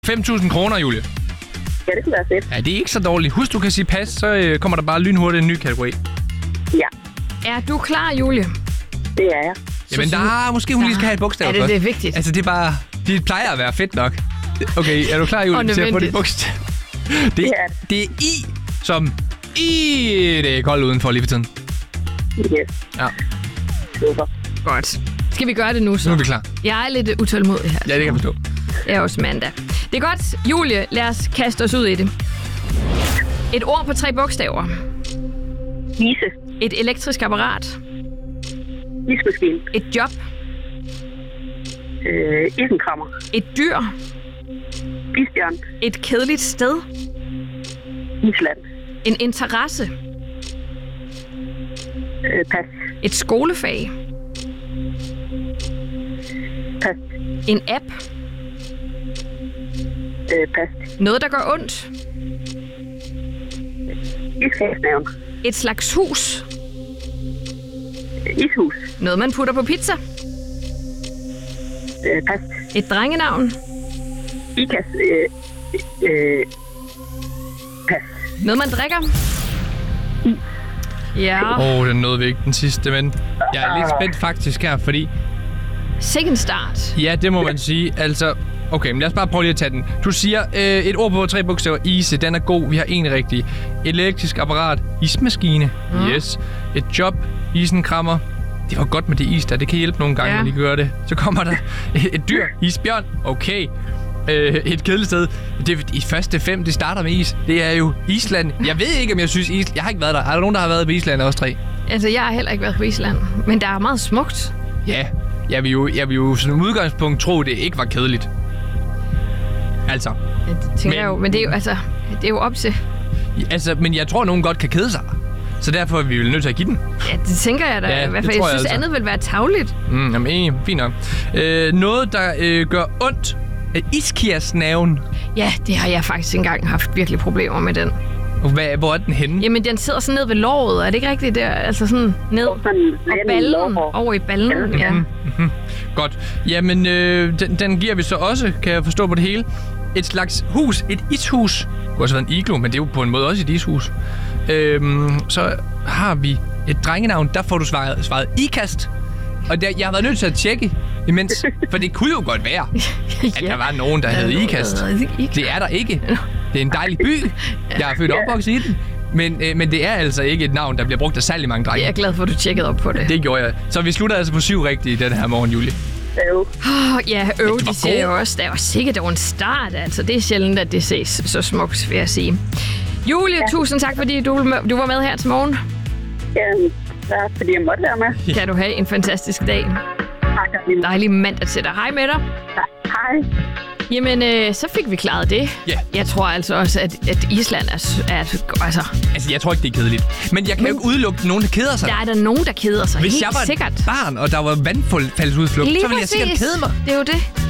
5.000 kroner, Julie. Ja, det kunne være fedt. Ja, det er ikke så dårligt. Husk, du kan sige pas, så kommer der bare lynhurtigt en ny kategori. Ja, Er du klar, Julie? det er jeg. Jamen, måske hun lige skal have et bogstav Er først. det er vigtigt? Altså, det er bare... Det plejer at være fedt nok. Okay, er du klar, Julie? Og Vi ser på nødvendigt. dit bogstav. er Det er I, som det er koldt udenfor lige for tiden. Yes. Ja, Super. Godt. Skal vi gøre det nu så? nu er vi klar. Jeg er lidt utålmodig her. Ja, det kan jeg forstå. Det er også mandag. Det er godt. Julie, lad os kaste os ud i det. Et ord på 3 bogstaver. Ise. Et elektrisk apparat. Ismaskine. Et job. Isenkrammer. Et dyr. Isbjørn. Et kedeligt sted. Island. En interesse. Pas. Et skolefag. Pas. En app. Pas. Noget, der gør ondt. Iskabsnævn. Et slags hus. Ishus. Noget, man putter på pizza. Pas. Et drengenavn. Ikas. Pas. Noget, man drikker. Ja. Den nåede vi ikke den sidste, men jeg er lidt spændt faktisk her, fordi... Second start. Ja, det må man sige. Altså, okay, men lad os bare prøve lige at tage den. Du siger et ord på 3 bogstaver. Ise, den er god. Vi har en rigtig. Et elektrisk apparat. Ismaskine. Yes. Et job. Isenkrammer. Det var godt med det is der. Det kan hjælpe nogle gange, når de gør det. Så kommer der et dyr. Isbjørn. Okay. Et kedeligt sted. De første 5, det starter med is. Det er jo Island. Jeg ved ikke, om jeg synes Island... Jeg har ikke været der. Er der nogen, der har været på Island også 3? Altså, jeg har heller ikke været på Island. Men der er meget smukt. Ja. Jeg vil jo som udgangspunkt tro, det ikke var kedeligt. Altså. Ja, det tænker jeg jo. Men det er jo, altså, det er jo op til. Altså, men jeg tror, nogen godt kan kede sig. Så derfor er vi jo nødt til at give den. Ja, det tænker jeg da. Ja, I hvert det fald, tror jeg jeg synes, altså. andet vil være tarveligt. Jamen, enig. Fint nok. Noget, der gør ondt. Iskiasnaven. Ja, det har jeg faktisk engang haft virkelig problemer med den. Hvor er den henne? Jamen, den sidder sådan ned ved låret. Er det ikke rigtigt der? Altså sådan ned og ballen. Over i ballen, ja. Godt. Jamen, den giver vi så også, kan jeg forstå på det hele. Et slags hus. Et ishus. Det kunne også være en iglo, men det er jo på en måde også et ishus. Så har vi et drengenavn. Der får du svaret ikast. Og jeg har været nødt til at tjekke imens, for det kunne jo godt være, at der var nogen, der hed ikast. Det er der ikke. Det er en dejlig by. Jeg er født og opvokset i den. Men det er altså ikke et navn, der bliver brugt af særlig mange drenge. Jeg er glad for, at du tjekkede op på det. Det gjorde jeg. Så vi slutter altså på 7 rigtige den her morgen, Julie. Ja, de siger jo også, der var sikkert over en start. Altså, det er sjældent, at det ses så smukt, vil jeg sige. Julie, tusind tak, fordi du var med her til morgen. Ja, fordi jeg måtte være med. Kan du have en fantastisk dag. Tak. Dejlig mandag til dig. Hej med dig. Hej. Jamen, så fik vi klaret det. Ja. Jeg tror altså også, at Island er Altså, jeg tror ikke, det er kedeligt. Men jeg kan jo ikke udelukke nogen, der keder sig. Der er der nogen, der keder sig. Hvis helt jeg var sikkert. et barn, og der var vandfaldsudflugt, så ville jeg sikkert kede mig. Det er jo det.